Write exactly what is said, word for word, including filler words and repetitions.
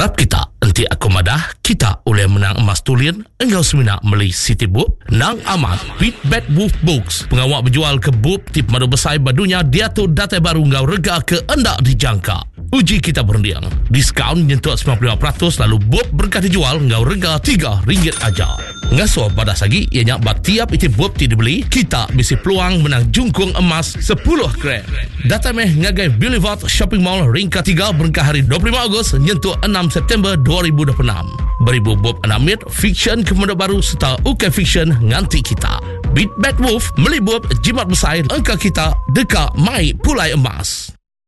Harap kita nanti aku madah kita oleh menang emas tulian engkau semina beli City Book nang amat Beat Bad Wolf Books pengawak berjual ke book tip madu besar badunya dia tu data baru engkau rega ke endak dijangka. Uji kita berundiang diskaun nyentuh sembilan puluh lima peratus lalu book berkah dijual engkau rega tiga ringgit aja. Ngasuh pada sagi ianya tiap itu book ti dibeli kita bisi peluang menang jungkung emas sepuluh gram. Data meh ngagai Boulevard Shopping Mall ringka tiga berkah hari dua puluh lima Ogos nyentuh enam September dua ribu dua puluh enam. Beribu bob anamit fiction kemudian baru serta ukai fiction nganti kita. Beat Bad Wolf melibut jimat besar engkau kita deka mai pulai emas.